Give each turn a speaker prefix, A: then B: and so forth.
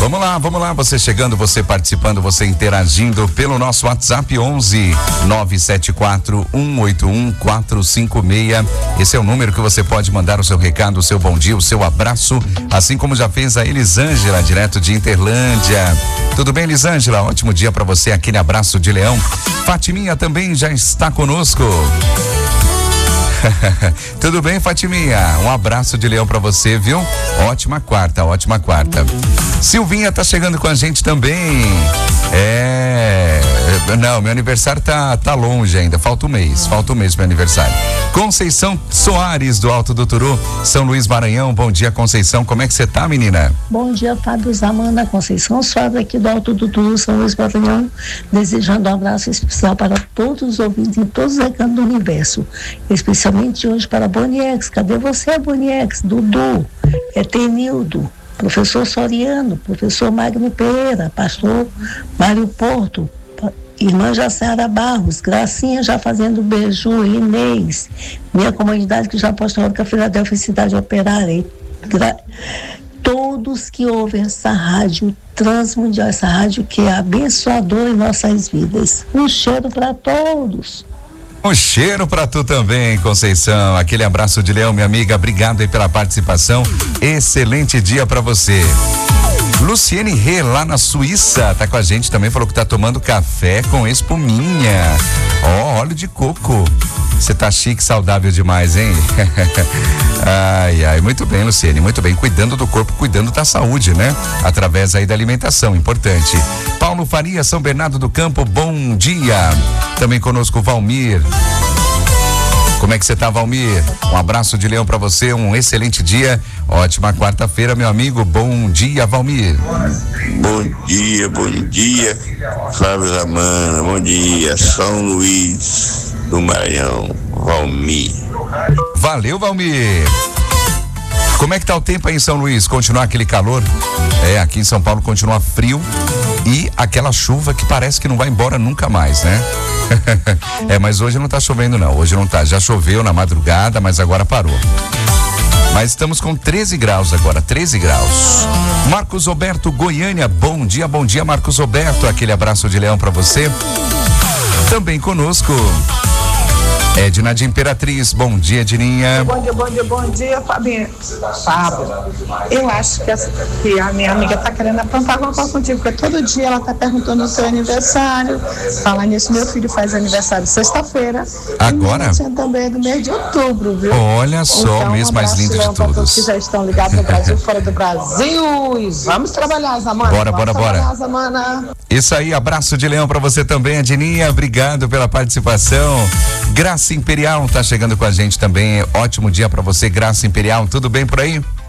A: Vamos lá, você chegando, você participando, você interagindo pelo nosso WhatsApp 11 974 181 456. Esse é o número que você pode mandar o seu recado, o seu bom dia, o seu abraço, assim como já fez a Elisângela, direto de Interlândia. Tudo bem, Elisângela? Ótimo dia pra você, aquele abraço de leão. Fatiminha também já está conosco. Tudo bem, Fatiminha? Um abraço de leão pra você, viu? Ótima quarta. Silvinha tá chegando com a gente também. Não, meu aniversário tá longe ainda, falta um mês pro meu aniversário. Conceição Soares, do Alto do Turu, São Luís, Maranhão. Bom dia, Conceição, como é que você tá, menina?
B: Bom dia, Fábio Zamanda, Conceição Soares aqui do Alto do Turu, São Luís, Maranhão, desejando um abraço especial para todos os ouvintes em todos os recantos do universo, especialmente hoje para Boniex. Cadê você, Boniex? Dudu, Etenildo, professor Soriano, professor Magno Pereira, pastor Mário Porto, irmã Jacera Barros, Gracinha já fazendo beijo, Inês, minha comunidade que já apostólica Filadélfia, cidade operária, todos que ouvem essa rádio transmundial, essa rádio que é abençoadora em nossas vidas. Um cheiro para todos.
A: Um cheiro pra tu também, Conceição. Aquele abraço de leão, minha amiga. Obrigado aí pela participação. Excelente dia pra você. Luciene Rê, lá na Suíça, tá com a gente também, falou que tá tomando café com espuminha. Óleo de coco. Você tá chique, saudável demais, hein? Ai, muito bem, Luciene, muito bem. Cuidando do corpo, cuidando da saúde, né? Através aí da alimentação, importante. Paulo Faria, São Bernardo do Campo, bom dia. Também conosco Valmir. Como é que você tá, Valmir? Um abraço de leão pra você, um excelente dia. Ótima quarta-feira, meu amigo. Bom dia, Valmir.
C: Bom dia, Flávio Zamana. Bom dia, São Luís do Maranhão, Valmir.
A: Valeu, Valmir. Como é que tá o tempo aí em São Luís? Continua aquele calor? Aqui em São Paulo continua frio e aquela chuva que parece que não vai embora nunca mais, né? Mas hoje não tá chovendo não, hoje não tá. Já choveu na madrugada, mas agora parou. Mas estamos com 13 graus agora, 13 graus. Marcos Roberto, Goiânia, bom dia, Marcos Roberto. Aquele abraço de leão pra você. Também conosco Edna de Imperatriz, bom dia, Edninha.
D: Bom dia, Fabinho. Fábio, eu acho que a minha amiga tá querendo aprontar alguma coisa contigo, porque todo dia ela tá perguntando o seu aniversário. Falar nisso, meu filho faz aniversário sexta-feira.
A: Agora?
D: E também do mês de outubro, viu?
A: Olha só, então, o mês mais lindo de todos.
D: Que já estão ligados no Brasil, fora do Brasil. E vamos trabalhar, Zamana.
A: Bora.
D: Zamana.
A: Isso aí, abraço de leão pra você também, Edninha. Obrigado pela participação. Graça Imperial tá chegando com a gente também. Ótimo dia pra você, Graça Imperial. Tudo bem por aí?